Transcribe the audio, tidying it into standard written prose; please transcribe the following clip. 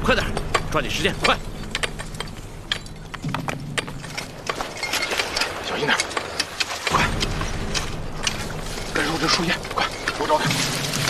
快点，抓紧时间，快！ 小心点，快！跟上这树叶，快，我找他。